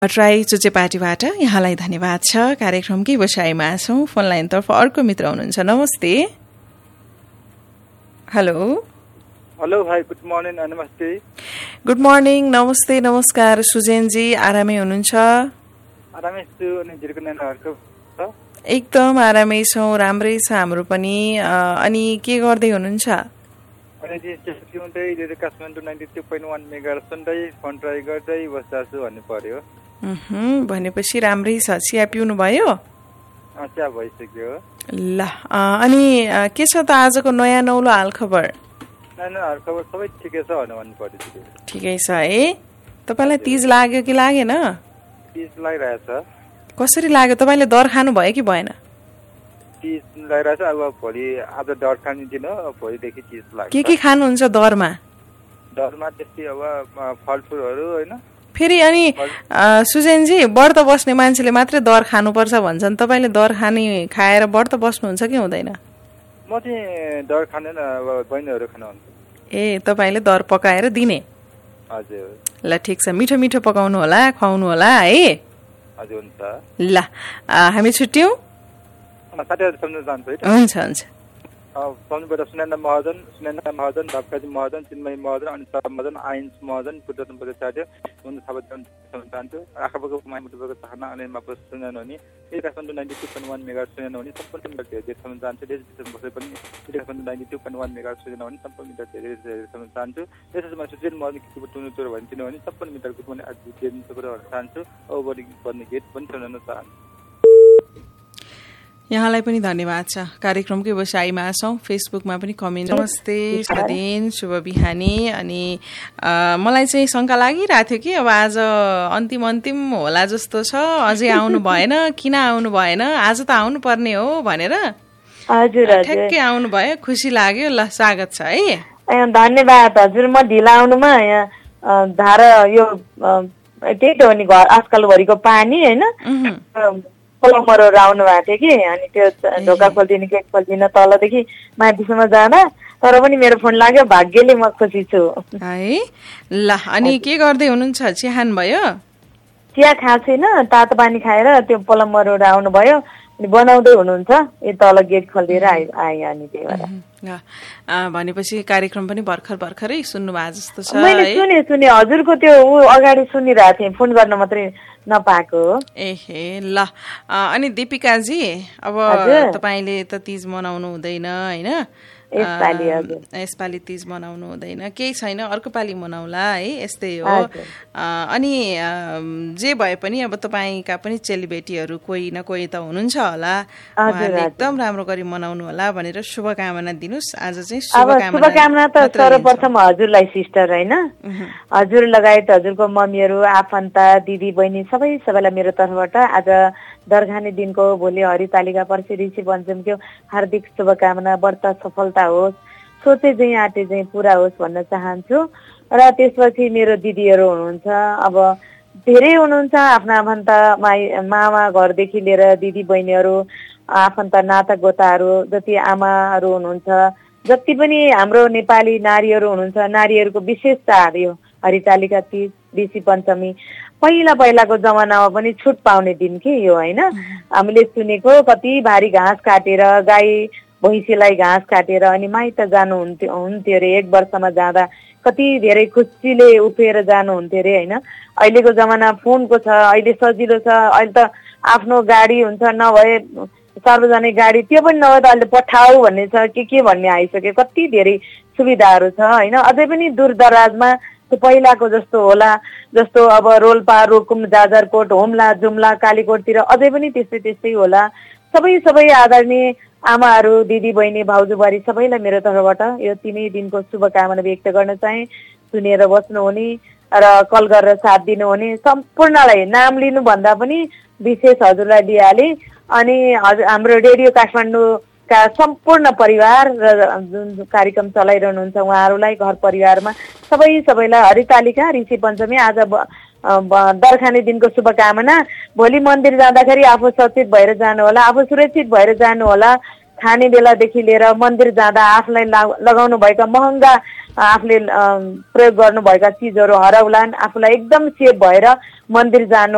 Try चुचेपाटीबाट यहाँलाई धन्यवाद छ। कार्यक्रमकै बसाइमा छौँ। फोन लाइनतर्फ अर्को मित्र हुनुहुन्छ। नमस्ते। हेलो हेलो भाइ, गुड मर्निङ। नमस्ते। गुड मर्निङ, नमस्ते, नमस्कार। सुजेनजी आरामै हुनुहुन्छ? आरामै छु। अनि जिर्कनेनहरुको एकदम आरामै छौँ, राम्रै छ हाम्रो पनि। अनि के गर्दै हुनुहुन्छ? अनि चाहिँ काठमाडौँ 92.1 मेगाहर्ज सुन्दै फोन ट्राई गर्दै बस्दा छु भन्नु पर्यो। भनेपछि राम्रै छ। चिया पिउनु भयो? चिया भइसक्यो। ल, अनि के छ त आजको नयाँ नौलो हालखबर? नयाँ हालखबर सबै ठिकै छ भन्नु पर्यो। ठिकै छ है। तपाईँलाई तीज लाग्यो कि लागेन? तीज लागिरहेछ। कसरी लाग्यो? तपाईँले दर खानु भयो कि भएन? तीज लागिरहेछ। अब भोलि आज दर खाने दिन हो, भोलिदेखि तीज लाग्छ। के खानुहुन्छ दरमा? दरमा त्यस्तै अब फलफुलहरू होइन। फेरि अनि सुजेनजी, व्रत बस्ने मान्छेले मात्रै दर खानुपर्छ भन्छन्। तपाईँले दर खाएर व्रत बस्नुहुन्छ कि हुँदैन? म चाहिँ दर खाँदैन, अब बहिनीहरू खानुहुन्छ। ए, तपाईँले दर पकाएर दिने? हजुर। ल, ठिक छ। मिठो मिठो पकाउनु होला, खुवाउनु होला है। हजुर, हुन्छ। ल, हामी छुट्यौँ। साथीहरू सम्झनु चाहन्छु है। हुन्छ हुन्छ। सम्झुबाट सुनेन्द्र महाजन, भक्तजी महाजन, चिन्मय महाजन, अनि महाजन, आइन्स महाजन, पुत्रतन साथी हुनु चाहन्छु। आँखाको माइमुटुको चाहना अनि मापस सुनेन भने काठमाडौँ 92.1 मेगाहर्ज सुनेन भने सम्पूर्ण मिटर धेरै सम्झन चाहन्छु। देश विदेशमा बसे पनि काठमाडौँ 92.1 मेगाहर्ज सुनेन भने सम्पूर्ण मिटर धेरै सम्झन चाहन्छु। त्यसमा सुजेन महर्जन किसिमको टुनुचोर भन्छ भने सम्पूर्ण मिटरको पनि आज दिन भन्न चाहन्छु। ओभरिङ गर्ने गीत पनि सुनाउन चाहन्छु। यहाँलाई पनि धन्यवाद छ। कार्यक्रमकै बसाइमा छौँ। फेसबुकमा पनि कमेन्ट। नमस्ते, शुभ दिन, शुभ बिहानी। अनि मलाई चाहिँ शङ्का लागिरहेको थियो कि अब आज अन्तिम होला जस्तो छ, अझै आउनु भएन, किन आउनु भएन, आज त आउनु पर्ने हो भनेर। हजुर, ठ्याक्कै आउनु भयो, खुसी लाग्यो। ल, स्वागत छ है। धन्यवाद हजुर। म ढिला आउनुमा धारा यो त्यही त हो नि, घर आजकलभरिको पानी होइन, प्लम्बरहरू आउनु भएको थियो कि, अनि त्यो ढोका खोलिदिने, गेट खोलिदिन तलदेखि माथिसम्म जाँदा, तर पनि मेरो फोन लाग्यो। भाग्यले म खुसी छु है। ल, अनि के गर्दै हुनुहुन्छ? चिया खानु भयो? चिया खाएको छैन, तातो पानी खाएर त्यो प्लम्बरहरू आउनुभयो अनि बनाउँदै हुनुहुन्छ। यो तल गेट खोलिदिएर आएँ अनि त्यही भएर। भनेपछि कार्यक्रम पनि भर्खरै सुन्नु भएको जस्तो छ। मैले सुने हजुरको त्यो अगाडि सुनिरहेको थिएँ, फोन गर्न मात्रै नपाएको। एहे, ल। अनि दीपिकाजी, अब तपाईँले त तीज मनाउनु हुँदैन होइन? यसपालि तीज मनाउनु हुँदैन, केही छैन, अर्को पालि मनाउला है, यस्तै हो। अनि जे भए पनि अब तपाईँका पनि चेलीबेटीहरू कोही न कोही त हुनुहुन्छ होला, उहाँले एकदम राम्रो गरी मनाउनु होला भनेर शुभकामना दिनुहोस्। आज चाहिँ शुभकामना त सर्वप्रथम हजुरलाई सिस्टर होइन, हजुर लगायत हजुरको मम्मीहरू, आफन्त, दिदी बहिनी सबैलाई मेरो तर्फबाट आज दरखाने दिनको, भोलि हरितालिका, पर्सि ऋषि पञ्चमीको हार्दिक शुभकामना। व्रत सफलता होस्, सोचे चाहिँ आँटे चाहिँ पुरा होस् भन्न चाहन्छु। र त्यसपछि मेरो दिदीहरू हुनुहुन्छ, अब धेरै हुनुहुन्छ, आफ्ना आफन्त मामा घरदेखि लिएर दिदी बहिनीहरू, आफन्त नाता गोताहरू, जति आमाहरू हुनुहुन्छ, जति पनि हाम्रो नेपाली नारीहरू हुनुहुन्छ, नारीहरूको विशेष चाड यो हरितालिका, तीज, ऋषि पञ्चमी। पहिलाको जमानामा पनि छुट पाउने दिन के यो होइन। हामीले सुनेको कति भारी घाँस काटेर, गाई भैँसीलाई घाँस काटेर अनि माइत जानुहुन्थ्यो अरे, 1 वर्षमा जाँदा कति धेरै खुसीले उठेर जानुहुन्थ्यो अरे होइन। अहिलेको जमाना फोनको छ, अहिले सजिलो छ, अहिले त आफ्नो गाडी हुन्छ, नभए सार्वजनिक गाडी, त्यो पनि नभए त अहिले पठाऊ भन्ने छ, के भन्ने आइसक्यो, कति धेरै सुविधाहरू छ होइन। अझै पनि दूर दराजमा त्यो पहिलाको जस्तो होला, जस्तो अब रोल्पा, रुकुम, जाजरकोट, हुम्ला, जुम्ला, कालीकोटतिर अझै पनि त्यस्तै होला। सबै आदरणीय आमाहरू, दिदी बहिनी, भाउजू बुहारी सबैलाई मेरो तर्फबाट यो 3 दिनको शुभकामना व्यक्त गर्न चाहे। सुनेर बस्नुहुने र कल गरेर साथ दिनुहुने सम्पूर्णलाई नाम लिनुभन्दा पनि विशेष हजुरलाई दिइहालेँ। अनि हाम्रो रेडियो काठमाडौँका सम्पूर्ण परिवार र जुन कार्यक्रम चलाइरहनुहुन्छ उहाँहरूलाई, घर परिवारमा सबैलाई हरितालिका, ऋषि पञ्चमी, आज दरखाने दिनको शुभकामना। भोलि मन्दिर जाँदाखेरि आफू सचेत भएर जानु होला, आफू सुरक्षित भएर जानु होला। खाने बेलादेखि लिएर मन्दिर जाँदा आफूलाई लगाउनु भएका महँगा, आफूले प्रयोग गर्नुभएका चिजहरू हराउलान्, आफूलाई एकदम सेफ भएर मन्दिर जानु